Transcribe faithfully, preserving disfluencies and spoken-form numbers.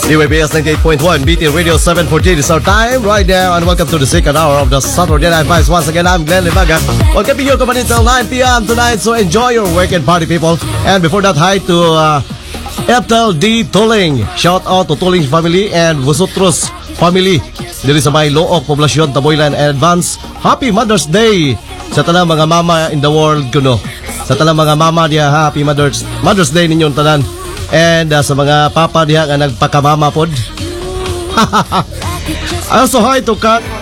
D Y B S ninety-eight point one, B T Radio seven fourteen is our time right now, and welcome to the second hour of the Saturday Night Vibes. Once again, I'm Glenn Livaga. We'll keep you company till nine p.m. tonight, so enjoy your weekend party, people. And before that, hi to uh, Ethel D. Tuling. Shout out to Tuling family and Vosotros family. Diri sa may Look, Poblacion, Taboylan, and advance Happy Mother's Day sa tanang mga mama in the world kuno. Sa tanang mga mama diya, Happy Mother's Mother's Day ninyong tanan. And uh, sa mga papa diha nga nagpakamama pod. Also hi to Kat